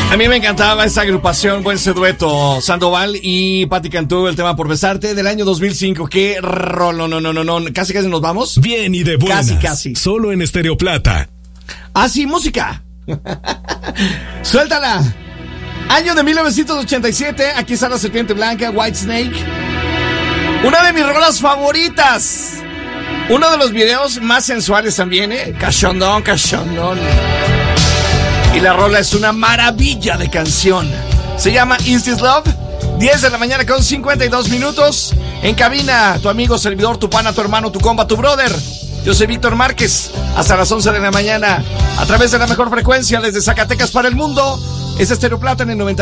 A mí me encantaba esa agrupación, buen ese dueto, Sandoval y Patti Cantú, el tema Por Besarte del año 2005. Qué rolo, no, casi nos vamos. Bien y de buenas. Casi. Solo en Estéreo Plata. Ah, sí, música. Suéltala. Año de 1987, aquí está la Serpiente Blanca, White Snake. Una de mis rolas favoritas. Uno de los videos más sensuales también, Cachondón. Y la rola es una maravilla de canción. Se llama Is This Love. 10 de la mañana con 52 minutos. En cabina, tu amigo, servidor, tu pana, tu hermano, tu compa, tu brother. Yo soy Víctor Márquez. Hasta las 11 de la mañana. A través de la mejor frecuencia desde Zacatecas para el mundo. Es Estéreo Plata en el 90.